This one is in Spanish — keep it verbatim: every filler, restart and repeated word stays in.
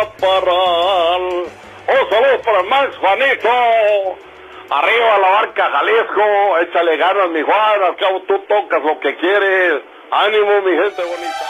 Chaparral. Oh, saludos para el Max Juanito. Arriba la Barca Jalisco. Échale ganas, mi Juan. Al cabo tú tocas lo que quieres. Ánimo, mi gente bonita.